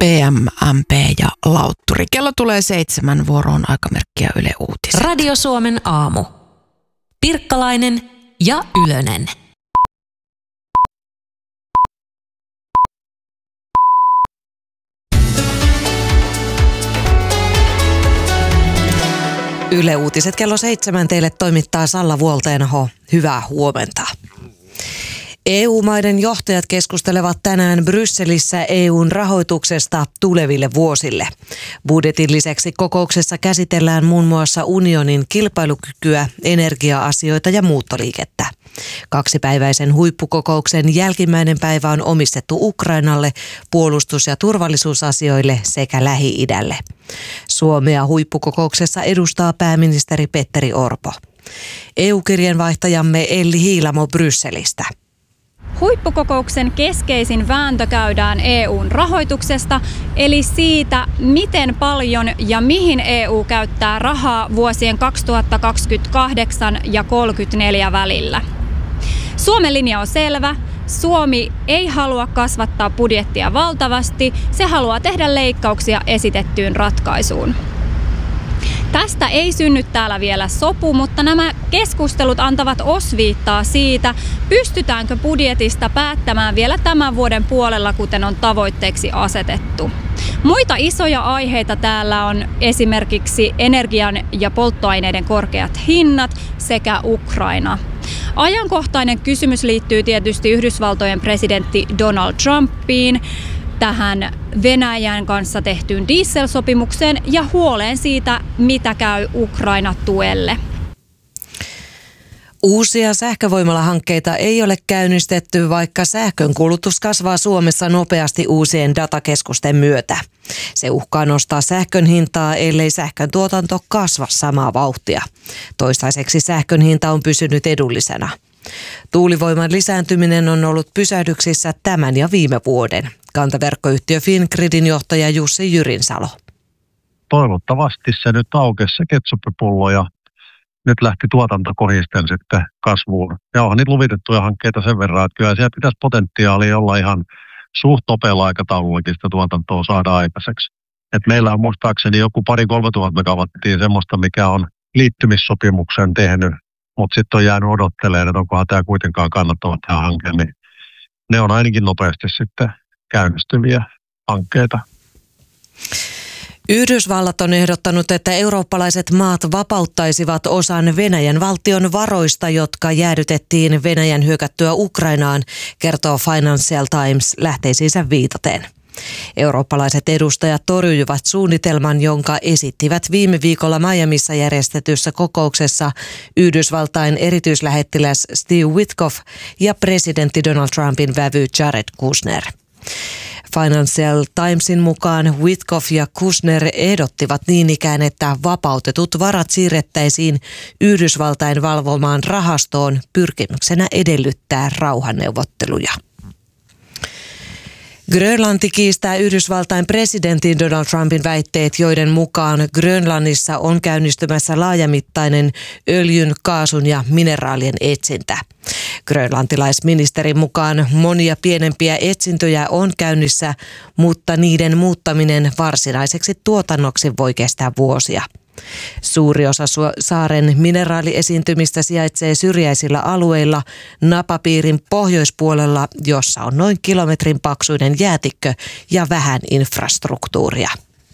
PMMP ja Lautturi. Kello tulee 7, vuoroon aikamerkkiä Yle Uutiset. Radio Suomen aamu. Pirkkalainen ja Ylönen. Yle Uutiset kello 7 teille toimittaa Salla Vuolteenaho. Hyvää huomenta. EU-maiden johtajat keskustelevat tänään Brysselissä EUn rahoituksesta tuleville vuosille. Budjetin lisäksi kokouksessa käsitellään muun muassa unionin kilpailukykyä, energia-asioita ja muuttoliikettä. Kaksipäiväisen huippukokouksen jälkimmäinen päivä on omistettu Ukrainalle, puolustus- ja turvallisuusasioille sekä Lähi-idälle. Suomea huippukokouksessa edustaa pääministeri Petteri Orpo. EU-kirjeenvaihtajamme Elli Hiilamo Brysselistä. Huippukokouksen keskeisin vääntö käydään EUn rahoituksesta, eli siitä, miten paljon ja mihin EU käyttää rahaa vuosien 2028 ja 2034 välillä. Suomen linja on selvä. Suomi ei halua kasvattaa budjettia valtavasti, se haluaa tehdä leikkauksia esitettyyn ratkaisuun. Tästä ei synny täällä vielä sopu, mutta nämä keskustelut antavat osviittaa siitä, pystytäänkö budjetista päättämään vielä tämän vuoden puolella, kuten on tavoitteeksi asetettu. Muita isoja aiheita täällä on esimerkiksi energian ja polttoaineiden korkeat hinnat sekä Ukraina. Ajankohtainen kysymys liittyy tietysti Yhdysvaltojen presidentti Donald Trumpiin, tähän Venäjän kanssa tehtyyn dieselsopimukseen ja huoleen siitä, mitä käy Ukraina-tuelle. Uusia sähkövoimalahankkeita ei ole käynnistetty, vaikka sähkön kulutus kasvaa Suomessa nopeasti uusien datakeskusten myötä. Se uhkaa nostaa sähkön hintaa, ellei sähkön tuotanto kasva samaa vauhtia. Toistaiseksi sähkön hinta on pysynyt edullisena. Tuulivoiman lisääntyminen on ollut pysähdyksissä tämän ja viime vuoden. Kantaverkkoyhtiö Fingridin johtaja Jussi Jyrinsalo. Toivottavasti se nyt aukesi se ketsuppipullo ja nyt lähti tuotanto kohisten sitten kasvuun. Ja onhan niitä luvitettuja hankkeita sen verran, että kyllä siellä pitäisi potentiaalia olla ihan suht nopealla aikataulullakin sitä tuotantoa saada aikaiseksi. Et meillä on muistaakseni joku 2-3 tuhat megawattia semmoista, mikä on liittymissopimuksen tehnyt, mutta sitten on jäänyt odottelemaan, että onkohan tämä kuitenkaan kannattava tämä hanke, niin ne on ainakin nopeasti sitten käynnistyviä hankkeita. Yhdysvallat on ehdottanut, että eurooppalaiset maat vapauttaisivat osan Venäjän valtion varoista, jotka jäädytettiin Venäjän hyökättyä Ukrainaan, kertoo Financial Times lähteisiinsä viitaten. Eurooppalaiset edustajat torjuivat suunnitelman, jonka esittivät viime viikolla Miamiissa järjestetyssä kokouksessa Yhdysvaltain erityislähettiläs Steve Witkoff ja presidentti Donald Trumpin vävy Jared Kushner. Financial Timesin mukaan Witkoff ja Kushner ehdottivat niin ikään, että vapautetut varat siirrettäisiin Yhdysvaltain valvomaan rahastoon pyrkimyksenä edellyttää rauhanneuvotteluja. Grönlanti kiistää Yhdysvaltain presidentin Donald Trumpin väitteet, joiden mukaan Grönlannissa on käynnistymässä laajamittainen öljyn, kaasun ja mineraalien etsintä. Grönlantilaisministerin mukaan monia pienempiä etsintöjä on käynnissä, mutta niiden muuttaminen varsinaiseksi tuotannoksi voi kestää vuosia. Suuri osa saaren mineraaliesiintymistä sijaitsee syrjäisillä alueilla napapiirin pohjoispuolella, jossa on noin kilometrin paksuinen jäätikkö ja vähän infrastruktuuria.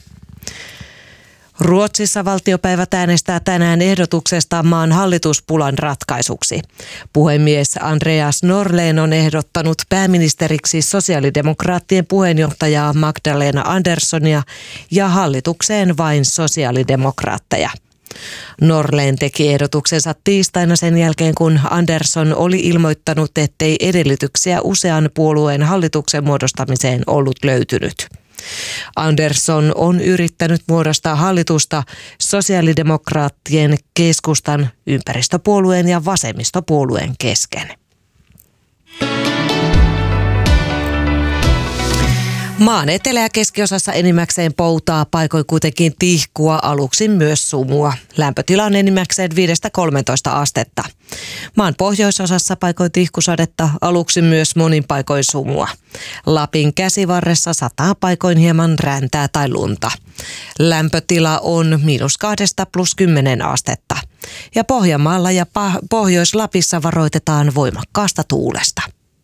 Ruotsissa valtiopäivät äänestää tänään ehdotuksesta maan hallituspulan ratkaisuksi. Puhemies Andreas Norlén on ehdottanut pääministeriksi sosiaalidemokraattien puheenjohtajaa Magdalena Anderssonia ja hallitukseen vain sosiaalidemokraatteja. Norlén teki ehdotuksensa tiistaina sen jälkeen, kun Andersson oli ilmoittanut, ettei edellytyksiä usean puolueen hallituksen muodostamiseen ollut löytynyt. Andersson on yrittänyt muodostaa hallitusta sosiaalidemokraattien, keskustan, ympäristöpuolueen ja vasemmistopuolueen kesken. Maan etelä- ja keskiosassa enimmäkseen poutaa, paikoin kuitenkin tihkua, aluksi myös sumua. Lämpötila on enimmäkseen 5-13 astetta. Maan pohjoisosassa paikoin tihkusadetta, aluksi myös monin paikoin sumua. Lapin käsivarressa sataa paikoin hieman räntää tai lunta. Lämpötila on -2 + 10 astetta. Ja Pohjanmaalla ja Pohjois-Lapissa varoitetaan voimakkaasta tuulesta.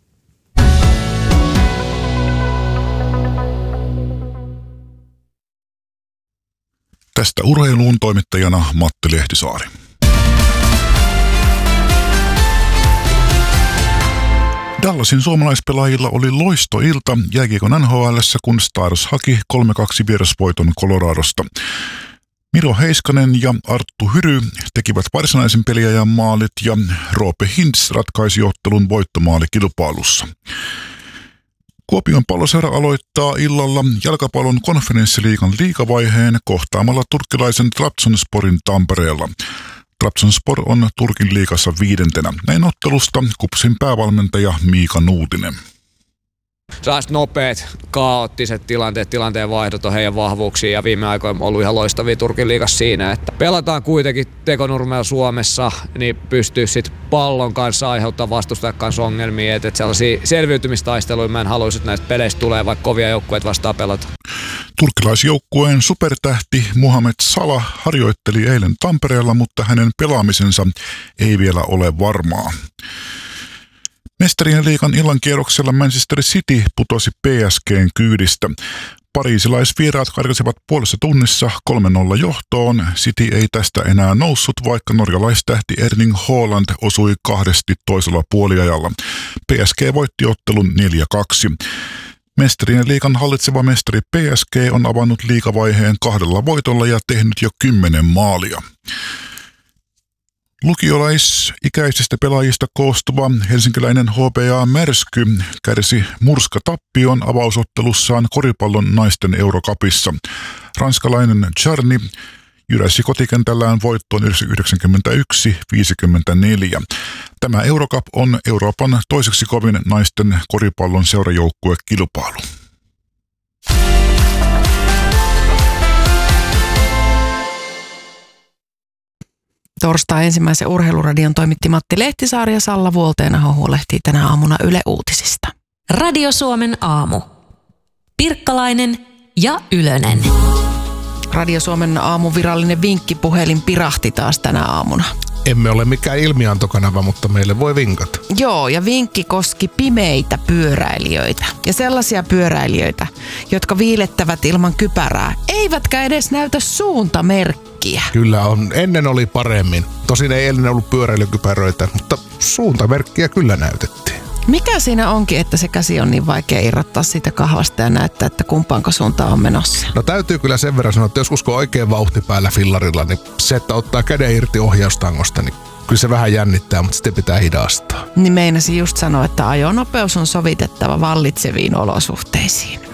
Tästä urheiluun toimittajana Matti Lehtisaari. Dallasin suomalaispelaajilla oli loistoilta jääkiekon NHL:ssä, kun Stars haki 3-2 vierasvoiton Coloradosta. Miro Heiskanen ja Arttu Hyry tekivät varsinaisen peliajan maalit ja Roope Hintz ratkaisi ottelun voittomaalikilpailussa. Kuopion Palloseura aloittaa illalla jalkapallon konferenssiliigan liigavaiheen kohtaamalla turkkilaisen Trabzonsporin Tampereella. Trabzonspor on Turkin liigassa 5. Näin ottelusta KuPSin päävalmentaja Miika Nuutinen. Sellaiset nopeat, kaoottiset tilanteen vaihdot on heidän vahvuuksia ja viime aikoina on ollut ihan loistavia Turkin liigassa siinä, että pelataan kuitenkin Tekonurmella Suomessa, niin pystyy sitten pallon kanssa aiheuttaa vastustajan kanssa ongelmia, että sellaisia selviytymistaisteluja mä en haluaisi, että näistä peleistä tulee, vaikka kovia joukkueita vastaan pelata. Turkkilaisjoukkueen supertähti Mohamed Salah harjoitteli eilen Tampereella, mutta hänen pelaamisensa ei vielä ole varmaa. Mestarien liigan illankierroksella Manchester City putosi PSG:n kyydistä. Pariisilaisvieraat karkasivat puolessa tunnissa 3-0 johtoon. City ei tästä enää noussut, vaikka norjalaistähti Erling Haaland osui 2 toisella puoliajalla. PSG voitti ottelun 4-2. Mestarien liigan hallitseva mestari PSG on avannut liigavaiheen 2 voitolla ja tehnyt jo 10 maalia. Lukiolaisikäisistä pelaajista koostuva helsinkiläinen HPA Märsky kärsi murskatappion avausottelussaan koripallon naisten Eurocupissa. Ranskalainen Charny jyräsi kotikentällään voittoon 91-54. Tämä Eurocup on Euroopan toiseksi kovin naisten koripallon seurajoukkuekilpailu. Torstai ensimmäisen urheiluradion toimitti Matti Lehtisaari ja Salla Vuolteenaho huolehtii tänä aamuna Yle Uutisista. Radio Suomen aamu. Pirkkalainen ja Ylönen. Radio Suomen aamun virallinen vinkkipuhelin pirahti taas tänä aamuna. Emme ole mikään ilmiantokanava, mutta meille voi vinkata. Joo, ja vinkki koski pimeitä pyöräilijöitä. Ja sellaisia pyöräilijöitä, jotka viilettävät ilman kypärää, eivätkä edes näytä suuntamerkkiä. Kyllä on. Ennen oli paremmin. Tosin ei ennen ollut pyöräilykypäröitä, mutta suuntamerkkiä kyllä näytettiin. Mikä siinä onkin, että se käsi on niin vaikea irrottaa siitä kahvasta ja näyttää, että kumpaanko suuntaan on menossa? No täytyy kyllä sen verran sanoa, että joskus kun oikein vauhti päällä fillarilla, niin se, että ottaa käden irti ohjaustangosta, niin kyllä se vähän jännittää, mutta sitten pitää hidastaa. Niin meinasin just sanoa, että ajonopeus on sovitettava vallitseviin olosuhteisiin.